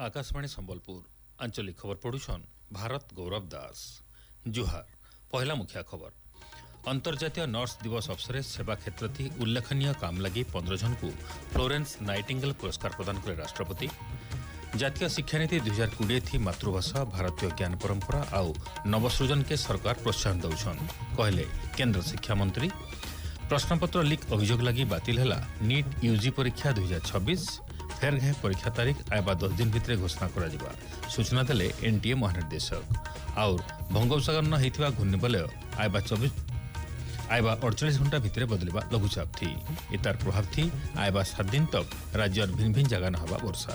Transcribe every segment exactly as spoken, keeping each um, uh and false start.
आकाशवाणी संबलपुर आंचलिक खबर पढ़ुछन भारत गौरव दास। जुहार पहला मुख्य खबर अंतर्जातीय नर्स दिवस अवसर सेवा क्षेत्र थी उल्लेखनीय काम लगी पंद्रह जन को फ्लोरेंस नाइटिंगेल पुरस्कार प्रदान करे राष्ट्रपति। जातीय शिक्षानीति दुई हजार कोड़े थी मातृभाषा भारतीय ज्ञान परंपरा आउ नवसृजन के सरकार प्रोत्साहन दौछन कहले केंद्र शिक्षा मंत्री। प्रश्नपत्र लीक अभियोग लगी बातिल है नीट यूजी परीक्षा दुई हजार छब्बीस फेर घे परीक्षा तारीख आयबा दस दिन भितर घोषणा करा सूचना देले एनटीए महानिर्देशक। और बंगोपसागर होता घूर्णिबलय आयबा चौबीस आयबा अड़चाश घंटा भितर बदलवा लघुचाप थी इतार प्रभाव थी आयबा सात दिन तक राज्य भिन्न भिन्न जगह न हवा वर्षा।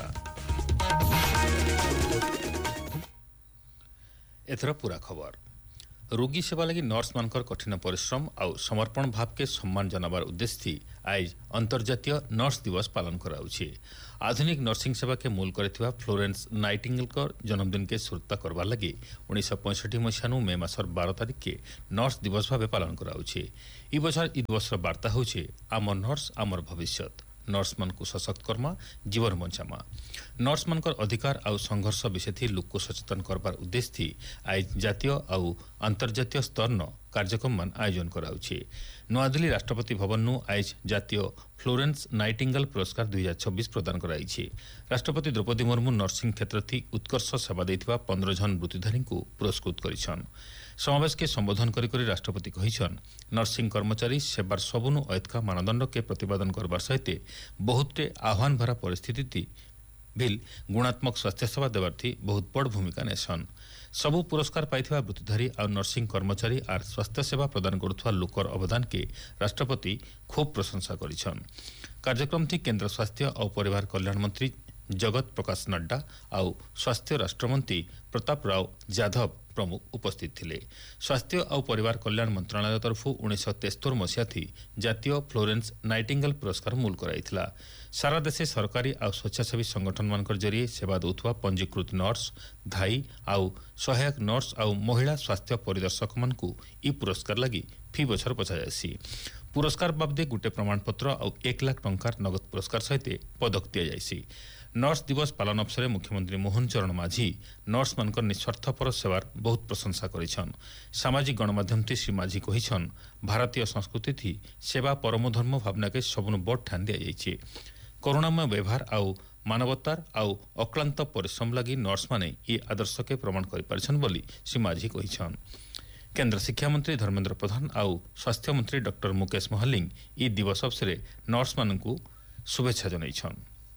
एथर पूरा खबर रोगी सेवा लगी नर्स मानकर कठिन परिश्रम और समर्पण भाव के सम्मान जनाबार उद्देश्य थी आज अंतर्जातीय नर्स दिवस पालन कराउछि। आधुनिक नर्सिंग सेवा के मूल करथिबा फ्लोरेंस नाइटिंगेल जन्मदिन के सुरता करबार लगी उन्नीस पैंसठ मसीहा मे मासर बारह तारिख के नर्स दिवस भाव पालन कराउछि। ई बछर ई दिवस वार्ता होछि आम नर्स आमर भविष्यत नर्स मान को सशक्त करमा जीवन बंचामा। नर्स मानकर अधिकार आउ संघर्ष विषय थी लोक को सचेतन करबार उद्देश्य थी आज जातीय आउ अंतर्जातीय स्तर न कार्यक्रम मान आयोजन कराउछि। नयादिल्ली राष्ट्रपति भवन नु आज जातीय फ्लोरेंस नाइटिंगेल पुरस्कार दुई हजार छब्बीस प्रदान कराइछि। राष्ट्रपति द्रौपदी मुर्मू नर्सिंग क्षेत्र थी उत्कर्ष सेवा देथिबा पंद्रह जन वृत्तिधारी को पुरस्कृत करिछन। समावेश के संबोधन करी करी राष्ट्रपति कहिछन नर्सिंग कर्मचारी सेवार सबुनु ऐतका मानदंड के प्रतिपादन करबार सहित बहुत आह्वान भरा परिस्थिति थी बिल गुणात्मक स्वास्थ्य सेवा देवार थी बहुत बड़ भूमिका नेसन। सबु पुरस्कार पाइथिबा वृत्तिधारी और नर्सिंग कर्मचारी आर स्वास्थ्य सेवा प्रदान करुथुवा लोकर अवदान के राष्ट्रपति खूब प्रशंसा करिछन। कार्यक्रम थी केंद्र स्वास्थ्य और परिवार कल्याण मंत्री जगत प्रकाश नड्डा और स्वास्थ्य राष्ट्रमंत्री प्रताप राव जाधव प्रमुख उपस्थित थिले। स्वास्थ्य और परिवार कल्याण मंत्रालय तरफ उन्नीस तेस्तोर मसीहा थी जातीय फ्लोरेंस नाइटिंगेल पुरस्कार मूल कराइथिला। सारा देशे सरकारी और स्वेच्छासेवी संगठन मानकर जरिए सेवा देउथुवा पंजीकृत नर्स धाई आउ सहायक नर्स और महिला स्वास्थ्य परिदर्शक मान को ई पुरस्कार लगी फी बछर पचासी पुरस्कार बाबदे गोटे प्रमाणपत्र और एक लाख टंकार नगद पुरस्कार सहित पदक दि जाइसी। नर्स दिवस पालन अवसर मुख्यमंत्री मोहन चरण माझी नर्स मानकर निस्वार्थपर सेवार बहुत प्रशंसा करिछन। सामाजिक गणमाध्यम थी श्री माझी कहिछन भारतीय संस्कृति थी सेवा परम धर्म भावना के सबनु बड़ ठान दिया जाइछे। करुणामय व्यवहार आउ मानवतार आउ अक्लांत परिश्रम लगी नर्स माने ये आदर्श के प्रमाण कर पारिछन बोली श्री माझी कहिछन। केंद्र शिक्षा मंत्री धर्मेंद्र प्रधान आउ स्वास्थ्य मंत्री डॉक्टर मुकेश महलिंग ई दिवस अवसर नर्स मानकु शुभेच्छा जनाइछन।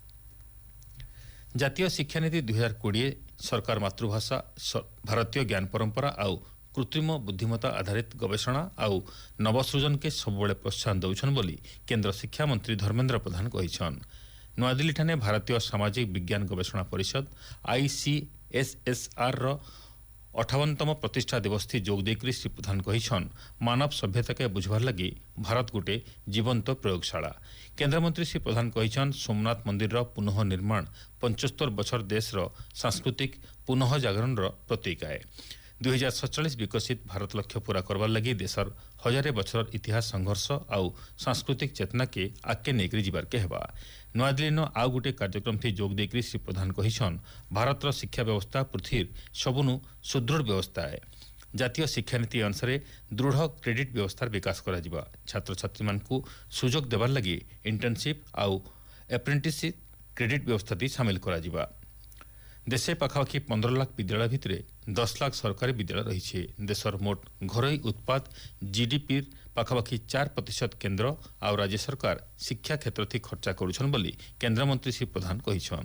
जातीय शिक्षानीति दुई हजार कोड़े सरकार मातृभाषा भारतीय ज्ञान परंपरा आउ कृत्रिम बुद्धिमत्ता आधारित गवेषणा आउ नवसृजन के सबुबले प्रोत्साहन दौछन बोली केंद्र शिक्षा मंत्री धर्मेंद्र प्रधान कहिछन। नयादिल्ली ठाने भारतीय सामाजिक विज्ञान गवेषणा परिषद आईसीएसएसआर रो अठावनतम प्रतिष्ठा दिवस थी जोग देकरी श्री प्रधान कहिछन मानव सभ्यता के बुझवार लगी भारत गोटे जीवंत प्रयोगशाला। केंद्रमंत्री श्री प्रधान कहिछन सोमनाथ मंदिर रो पुनः निर्माण पंचहत्तर बछर देश रो सांस्कृतिक पुनः जागरण रो प्रतीक है। दुई हजार सतचाश विकसित भारत लक्ष्य पूरा करवार लगी देशर हजारे बछर इतिहास संघर्ष आउ सांस्कृतिक चेतना के आगे नेकरी जीवार के हेबा। नयादिल्ली न आउ गोटे कार्यक्रम थी जोग देकरी श्री प्रधान कहिछन भारतर शिक्षा व्यवस्था पृथ्वीर सबुनु सुदृढ़ व्यवस्था है। जातीय शिक्षानीति अनुसार दृढ़ क्रेडिट व्यवस्थार विकास करा जिबा। छात्र छात्री मानकु सुजोग देवार लगी इंटर्नशिप आउ एप्रेंटिसशिप क्रेडिट व्यवस्था दी शामिल करा जिबा। देशे पाखापाखि पंद्रह लाख विद्यालय भितर दस लाख सरकारी विद्यालय रही। देशर मोट घरोई उत्पाद जीडीपी पाखापाखि चार प्रतिशत केंद्र और राज्य सरकार शिक्षा क्षेत्र थी खर्चा करुछन बोली केंद्रमंत्री श्री प्रधान कहिछन।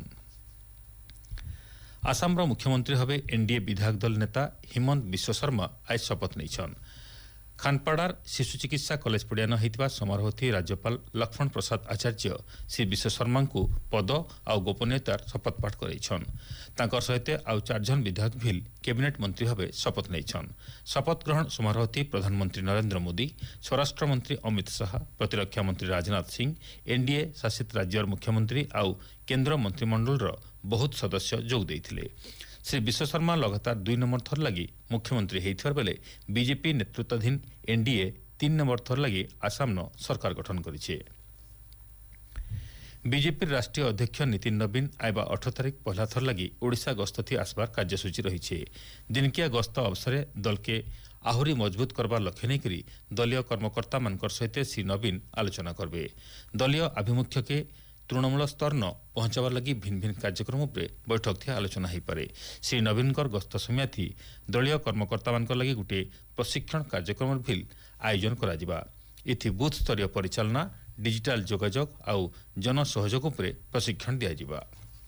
आसाम रो मुख्यमंत्री भावे एनडीए विधायक दल नेता हिमंत विश्व शर्मा आज शपथ नेछन। खानपाड़ार शिशु चिकित्सा कॉलेज पड़ियान होता समारोह थी राज्यपाल लक्ष्मण प्रसाद आचार्य श्री विश्व शर्मा को पद और गोपनीयतार शपथ पाठ कराइछन। तांकर सहित आउ चारजन विधायक भी कैबिनेट मंत्री भावे शपथ नेछन। शपथ ग्रहण समारोह थी प्रधानमंत्री नरेंद्र मोदी स्वराष्ट्र मंत्री अमित शाह प्रतिरक्षा मंत्री राजनाथ सिंह एनडीए शासित राज्यर मुख्यमंत्री आउ केंद्र मंत्रिमंडल बहुत सदस्य जोग देइथिले। श्री विश्व शर्मा लगातार दुई नंबर थर लगी मुख्यमंत्री होइथिबार बेले बीजेपी नेतृत्वाधीन एनडीए तीन नंबर थर लगी आसाम न सरकार गठन करिछे। बीजेपी राष्ट्रीय अध्यक्ष नितिन नवीन आइबा अठारह तारिख पहला थर लगी ओडिशा गस्तथी आसबार कार्यसूची रही। दिनकिया गस्त अवसर दल के आहुरी मजबूत करबार लक्ष्य नहीं करी दलीय कर्मकर्ता मानकर सहित श्री नवीन आलोचना करबे। दलीय आभिमुख्य के तृणमूल स्तर न पहुंचाबार लगी भिन्न भिन्न कार्यक्रम उपरे बैठक थी आलोचना हो पारे। श्री नवीन गस्त समय थी दलीय कर्मकर्ता मान लगी गोटे प्रशिक्षण कार्यक्रम भी आयोजन करा। इथि बूथ स्तरीय परिचालना डिजिटल जोगाजोग आउ जन सहयोग उपरे प्रशिक्षण दिया।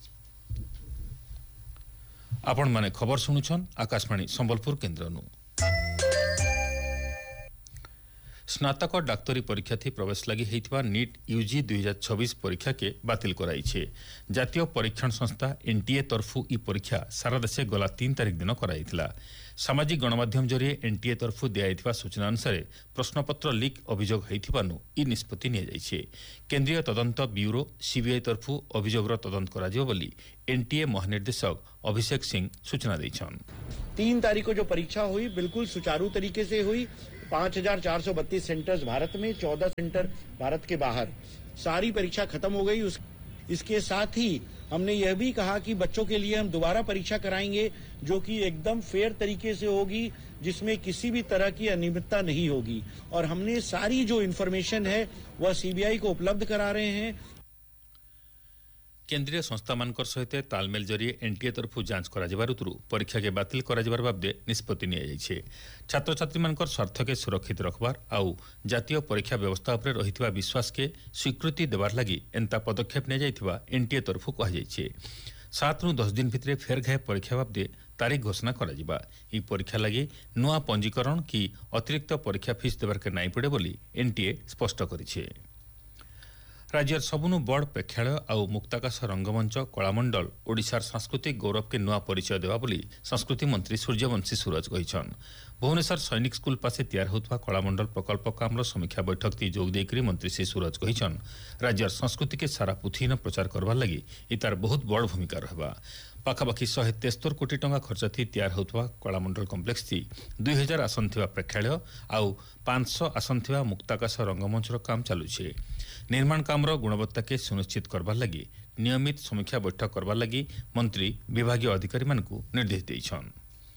आपण माने खबर शुणुछन आकाशवाणी संबलपुर केन्द्र नु। स्नातक डाक्तरी परीक्षा थी प्रवेश लगी होइतबा नीट यूजी दुई हजार छब्बीस परीक्षा के बातिल कराइछे। जातीय परीक्षण संस्था एनटीए तरफु ई परीक्षा सारा देशे गला तीन तारिख दिन कराइथिला। सामाजिक गणमाध्यम जरिए एनटीए तरफु दिया सूचना अनुसार प्रश्नपत्र लीक अभियोग होइथिबानु ई निष्पत्ति निया जाइछे। केंद्रीय तदंत ब्यूरो सीबीआई तरफु अभियोगर तदंत कराजियो बोली एनटीए महानिर्देशक अभिषेक सिंह सूचना दैछन। तीन तारीख को जो परीक्षा हुई बिल्कुल सुचारू तरीके से हुई। पांच हजार चार सौ बत्तीस सेंटर्स भारत में, चौदह सेंटर भारत के बाहर, सारी परीक्षा खत्म हो गई। उस इसके साथ ही हमने यह भी कहा कि बच्चों के लिए हम दोबारा परीक्षा कराएंगे जो कि एकदम फेयर तरीके से होगी, जिसमें किसी भी तरह की अनियमितता नहीं होगी। और हमने सारी जो इन्फॉर्मेशन है वह सीबीआई को उपलब्ध करा रहे हैं। केंद्रीय संस्था मानकर सहित तालमेल जरिए एनटीए तरफु जांच कराजिबारुतु परीक्षा के बातिल कराजिबार बाबदे निष्पत्ति निया जाइछे। छात्र छात्री मानकर स्वार्थ के सुरक्षित रखबार आउ जातीय परीक्षा व्यवस्था उपरे रहितबा विश्वास के स्वीकृति देबार लगी एंता पदक्षेप निया जाइथिबा एनटीए तरफु कहा जाइछे। सात रु दस दिन भितरे फेर घाय परीक्षा बाबदे तारीख घोषणा कराजिबा। ई परीक्षा लगी नुआ पंजीकरण कि अतिरिक्त परीक्षा फीस देबार के नाई पड़े बोली एनटीए स्पष्ट करिछे। राज्यर सबुनु बड़ प्रेक्षालय आउ मुक्ताकाश रंगमंच कलामंडल ओडिशार सांस्कृतिक गौरव के नुआ परिचय देवा बोली संस्कृति मंत्री सूर्यवंशी सूरज कहिछन। भुवनेश्वर सैनिक स्कूल पासे तैयार होता कलामंडल प्रकल्प कामर समीक्षा बैठक थी जोग देकरी मंत्री श्री सूरज कहिछन राज्यर संस्कृति के सारा पुथी न प्रचार करबार लगी इतार बहुत बड़ भूमिका रहबा। पाखापाखि शहे तेस्तोर कोटी टंका खर्च थी तैयार होता कलामंडल कम्प्लेक्स थी दुई हजार आसन थिबा प्रेक्षालय आउ पांच सौ आसन थिबा मुक्ताकाश रंगमंचर काम चालुछे। निर्माण कामर गुणवत्ता के सुनिश्चित करबार लगी नियमित समीक्षा बैठक करबार लगी मंत्री विभागीय अधिकारी मानकु निर्देश देइछन।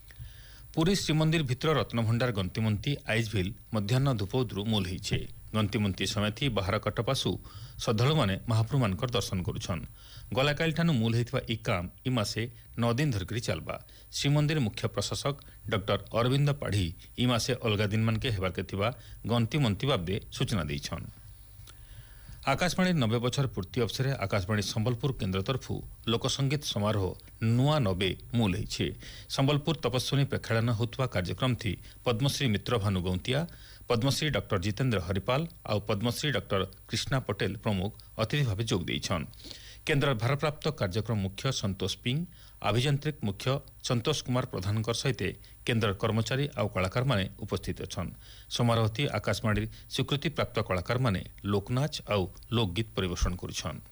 पुरी श्रीमंदिर भितर रत्नभंडार गंतिमंती आइजभिल मध्याह्न धूपद्रु मूल होइछे। गंतिमंती समेत बाहर कटपासु श्रद्धालु माने महाप्रभु मानकर दर्शन करुछन। गलाकाल ठानु मूल होइतबा ई काम ई मासे नौ दिन धरकरी चलबा। श्रीमंदिर मुख्य प्रशासक डॉक्टर अरविंद पाढ़ी ई मासे अलगा दिन मानके हेबार के थिबा गंतिमंती बाबदे सूचना दैछन। आकाशवाणी नब्बे बछर पूर्ति अवसर आकाशवाणी संबलपुर केन्द्र तरफु लोकसंगीत समारोह नुआ नबे मूल होइछे। संबलपुर तपस्विनी प्रेक्षालन होतवा कार्यक्रम थी पद्मश्री मित्र भानु गौंतिया, पद्मश्री डॉक्टर जितेंद्र हरिपाल आउ पद्मश्री डॉक्टर कृष्णा पटेल प्रमुख अतिथि भाव जोग देइछन। केन्द्र भारप्राप्त कार्यक्रम मुख्य संतोष पिंग, अभियांत्रिक मुख्य संतोष कुमार प्रधान सहित केन्द्र कर्मचारी आउ कलाकार माने उपस्थित अछन। समारोह थी आकाशवाणी स्वीकृति प्राप्त कलाकार माने लोकनाच आउ लोकगीत परिवेषण करुछन।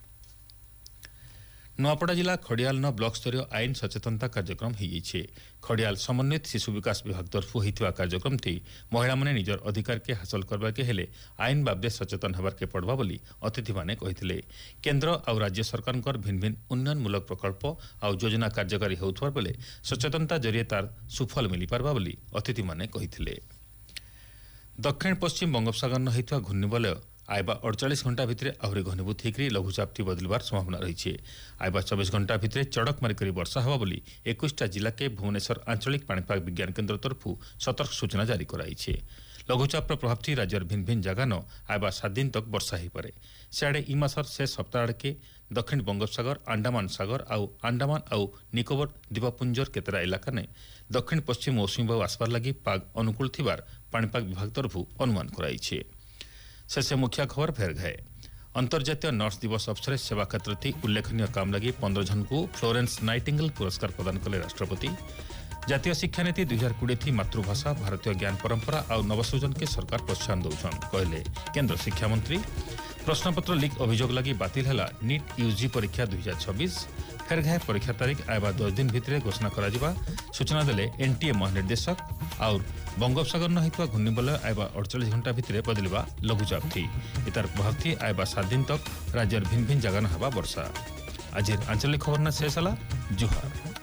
नुआपड़ा जिला खड़ियाल न ब्लॉक स्तरीय आईन सचेतनता कार्यक्रम होइछे। खड़ियाल समन्वित शिशु विकास विभाग तरफु होइथिबा कार्यक्रम थी महिला माने निजर अधिकार के हासिल करबा के हेले आईन बाबदे सचेतन हेबार के पड़बा बोली अतिथि माने कहिथिले। केन्द्र आउ राज्य सरकारकर भिन्न भिन्न उन्नयनमूलक प्रकल्प आउ योजना कार्यकारी होउथबार बेले सचेतनता जरिए तार सुफल मिली पारबा बोली अतिथि माने कहिथिले। दक्षिण पश्चिम बंगोपसागर न होइथिबा घूर्णिबलय आइबा अड़चाश घंटा भितर आहरी घनीभूत होकर लघुचाप बदलवार संभावना रही। आइबा चौबीस घंटा भितर चड़क मारिक वर्षा हवा बोली इक्कीसटा जिला के भुवनेश्वर आंचलिक पाणीपाग विज्ञान केन्द्र तरफु सतर्क सूचना जारी कराई। लघुचाप प्रभाव थी राज्यर भिन्न भिन्न जगह न आइबा सात दिन तक वर्षा हो पारे। सियाड़े ई मासर शेष सप्ताह आड़के दक्षिण बंगोपसागर अंडमान सागर आउ अंडमान आउ निकोबर द्वीपपुंजर केतरा इलाका ने दक्षिण पश्चिम मौसुमी बायु आसबार लगी पाग अनुकूल थिबार पाणीपाग विभाग तरफु अनुमान कराई। शेष मुख्य खबर फेर गए। अंतर्जातीय नर्स दिवस अवसर सेवा क्षेत्र थी उल्लेखनीय काम लगी पंद्रह जन को फ्लोरेंस नाइटिंगेल पुरस्कार प्रदान कले राष्ट्रपति। जातीय शिक्षा नीति दुई हजार कोड़े थी मातृभाषा भारतीय ज्ञान परंपरा और नवसृजन के सरकार प्रोत्साहन दौन कहले केन्द्र शिक्षा मंत्री। प्रश्नपत्र लीक अभियोग लगी बातिल है नीट यूजी परीक्षा दुई हजार छब्बीस। फेर घाय परीक्षा तारीख आइबा दस दिन भितर घोषणा करा सूचना देले एनटीए महानिर्देशक और बंगोपसागर न होता घूर्णिबलय आयबा अड़चाश घंटा भितर बदलवा लघुचाप थी इतार प्रभाव थी आयबा सात दिन तक राज्यर भिन्न भिन्न जगह न हवा वर्षा। आज आंचलिक खबर न शेष होला। जुहार।